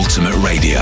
Ultimate Radio.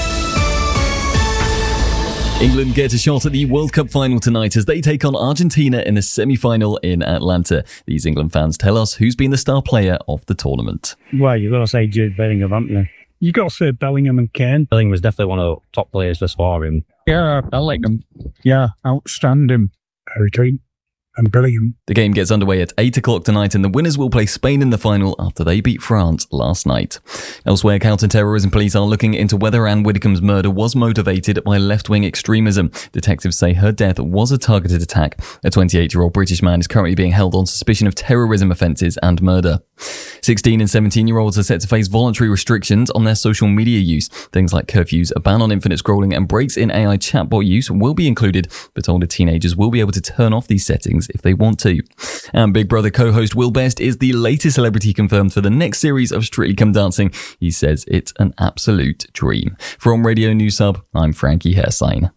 England get a shot at the World Cup final tonight as they take on Argentina in the semi-final in Atlanta. These England fans tell us who's been the star player of the tournament. Well, you've got to say Jude Bellingham, haven't you? You've got to say Bellingham and Kane. Bellingham was definitely one of the top players this far. Yeah, Bellingham. Yeah, outstanding. Harry Kane and Bellingham. The game gets underway at 8 o'clock tonight and the winners will play Spain in the final after they beat France last night. Elsewhere, counter-terrorism police are looking into whether Anne Widdecombe's murder was motivated by left-wing extremism. Detectives say her death was a targeted attack. A 28-year-old British man is currently being held on suspicion of terrorism offences and murder. 16 and 17-year-olds are set to face voluntary restrictions on their social media use. Things like curfews, a ban on infinite scrolling and breaks in AI chatbot use will be included, but older teenagers will be able to turn off these settings if they want to. And Big Brother co-host Will Best is the latest celebrity confirmed for the next series of Strictly Come Dancing. He says it's an absolute dream. From Radio News Hub, I'm Frankie Hersign.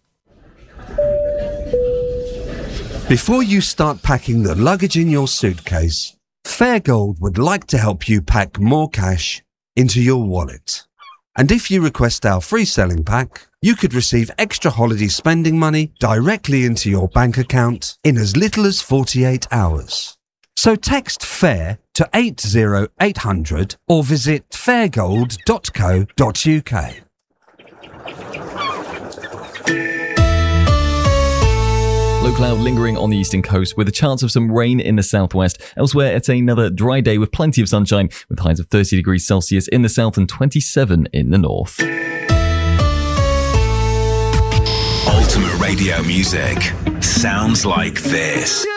Before you start packing the luggage in your suitcase, Fairgold would like to help you pack more cash into your wallet. And if you request our free selling pack, you could receive extra holiday spending money directly into your bank account in as little as 48 hours. So text FAIR to 80800 or visit fairgold.co.uk. Low cloud lingering on the eastern coast with a chance of some rain in the southwest. Elsewhere, it's another dry day with plenty of sunshine with highs of 30 degrees Celsius in the south and 27 in the north. Ultimate Radio music sounds like this.